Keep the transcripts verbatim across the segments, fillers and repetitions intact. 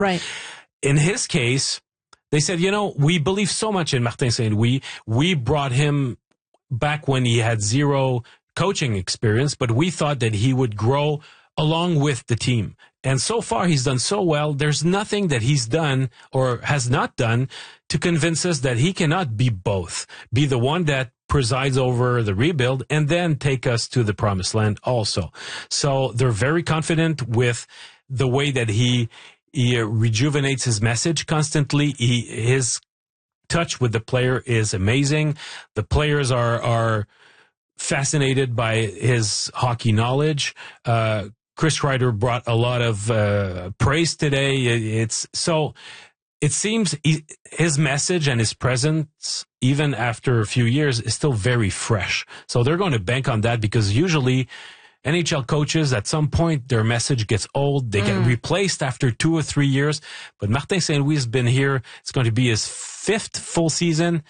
Right. In his case, they said, you know, we believe so much in Martin Saint-Louis. We brought him back when he had zero coaching experience, but we thought that he would grow along with the team. And so far, he's done so well. There's nothing that he's done or has not done to convince us that he cannot be both, be the one that presides over the rebuild and then take us to the promised land also. So they're very confident with the way that he, he rejuvenates his message constantly. He, his touch with the player is amazing. The players are, are fascinated by his hockey knowledge. Uh, Chris Kreider brought a lot of uh, praise today. It's so it seems he, his message and his presence, even after a few years, is still very fresh. So they're going to bank on that because usually N H L coaches, at some point, their message gets old. They mm. get replaced after two or three years. But Martin Saint-Louis has been here. It's going to be his fifth full season.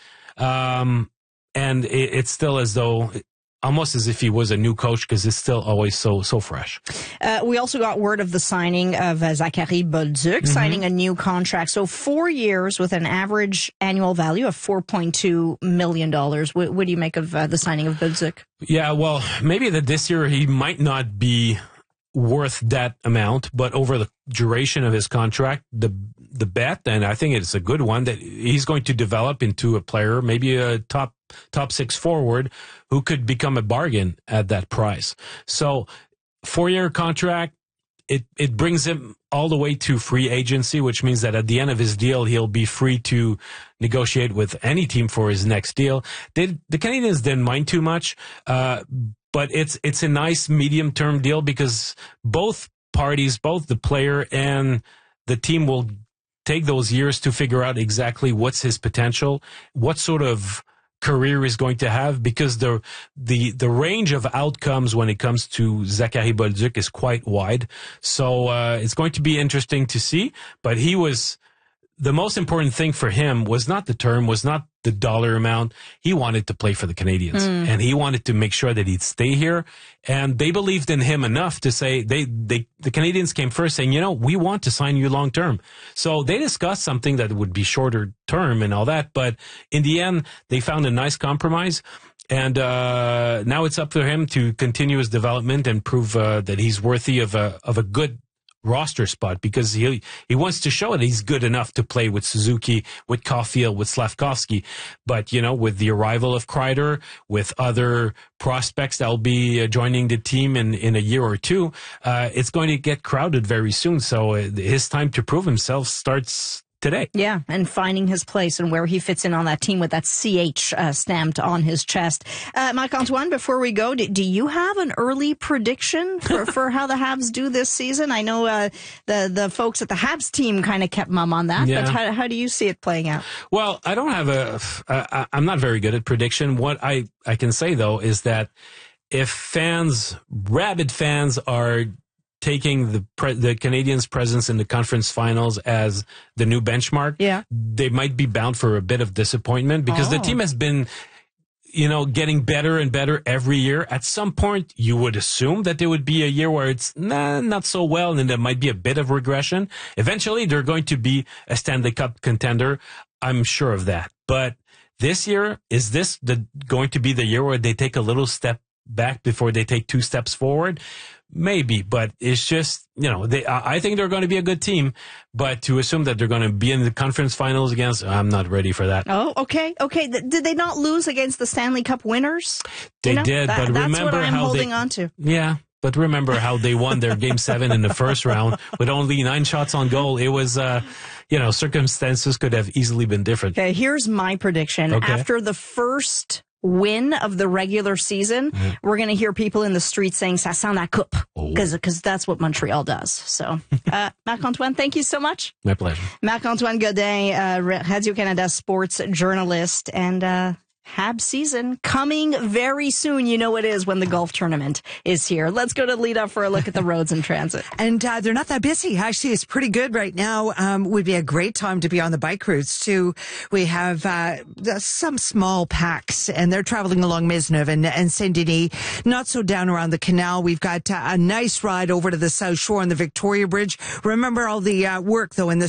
Um, and it, it's still as though... almost as if he was a new coach because it's still always so so fresh. Uh, we also got word of the signing of uh, Zachary Bolduc, mm-hmm. signing a new contract. So four years with an average annual value of four point two million dollars. What, what do you make of uh, the signing of Bolduc? Yeah, well, maybe that this year he might not be worth that amount, but over the duration of his contract, the the bet, and I think it's a good one, that he's going to develop into a player, maybe a top top six forward who could become a bargain at that price. So four-year contract, it, it brings him all the way to free agency, which means that at the end of his deal, he'll be free to negotiate with any team for his next deal. They, the Canadiens didn't mind too much, uh, but it's it's a nice medium-term deal because both parties, both the player and the team, will take those years to figure out exactly what's his potential, what sort of career is going to have, because the the the range of outcomes when it comes to Zachary Bolduc is quite wide. So uh, it's going to be interesting to see. But he was the most important thing for him was not the term, was not the dollar amount. He wanted to play for the Canadiens, mm. and he wanted to make sure that he'd stay here. And they believed in him enough to say they they the Canadiens came first, saying, you know, we want to sign you long term. So they discussed something that would be shorter term and all that, but in the end, they found a nice compromise. And uh, now it's up for him to continue his development and prove uh, that he's worthy of a of a good roster spot, because he he wants to show that he's good enough to play with Suzuki, with Caulfield, with Slavkovsky. But, you know, with the arrival of Kreider, with other prospects that will be uh, joining the team in, in a year or two, uh, it's going to get crowded very soon. So uh, his time to prove himself starts today. Yeah, and finding his place and where he fits in on that team with that C H uh, stamped on his chest. Uh, Marc-Antoine, before we go, do, do you have an early prediction for, for how the Habs do this season? I know uh, the, the folks at the Habs team kind of kept mum on that, yeah. but how, how do you see it playing out? Well, I don't have a, uh, I'm not very good at prediction. What I, I can say, though, is that if fans, rabid fans, are taking the pre- the Canadiens' presence in the conference finals as the new benchmark, yeah. they might be bound for a bit of disappointment, because oh. the team has been, you know, getting better and better every year. At some point, you would assume that there would be a year where it's nah, not so well, and there might be a bit of regression. Eventually, they're going to be a Stanley Cup contender. I'm sure of that. But this year, is this the going to be the year where they take a little step back before they take two steps forward? Maybe, but it's just, you know, they, I think they're going to be a good team, but to assume that they're going to be in the conference finals against, I'm not ready for that. Oh, okay, okay. Did they not lose against the Stanley Cup winners? They you know, did, that, but that's remember what I'm how holding they, on to. Yeah, but remember how they won their game seven in the first round with only nine shots on goal. It was, uh, you know, circumstances could have easily been different. Okay, here's my prediction. Okay. After the first win of the regular season, mm. we're going to hear people in the streets saying "ça sent la coupe," because because oh. that's what Montreal does. So, uh, Marc-Antoine, thank you so much. My pleasure. Marc-Antoine Godin, uh, Radio-Canada sports journalist, and uh, Habs season coming very soon. You know it is when the golf tournament is here. Let's go to Lita for a look at the roads and transit. And uh, they're not that busy. Actually, it's pretty good right now. Um, would be a great time to be on the bike routes too. We have uh, some small packs, and they're traveling along Maisonneuve and, and Saint-Denis. Not so down around the canal. We've got uh, a nice ride over to the South Shore on the Victoria Bridge. Remember all the uh, work though in the